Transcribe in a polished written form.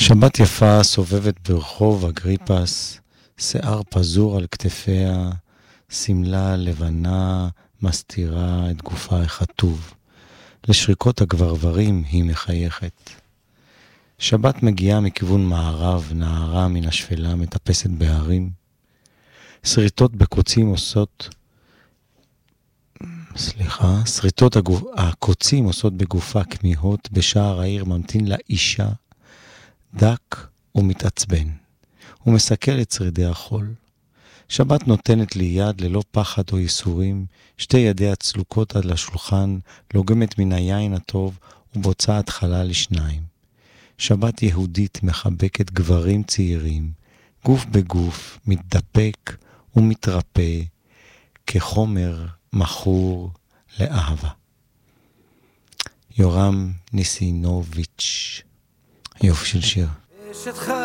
שבת יפה סובבת ברחוב אגריפס, שיער פזור על כתפיה, סמלה לבנה מסתירה את גופה החטוב. לשריקות הגברברים היא מחייכת. שבת מגיעה מכיוון מערב, נערה מן השפלה מטפסת בהרים. שריטות בקוצים עושות, שריטות הקוצים עושות בגופה כמיהות, בשער העיר ממתין לאישה, דק ומתעצבן. הוא מסכל את שרידי החול. שבת נותנת לי יד ללא פחד או ייסורים, שתי ידיה צלוקות עד לשולחן, לוגמת מן היין הטוב ובוצעת חלל לשניים. שבת יהודית מחבקת גברים צעירים, גוף בגוף, מתדפק ומתרפא, כחומר מכור לאהבה. יורם ניסינוביץ'. יופי של שיר.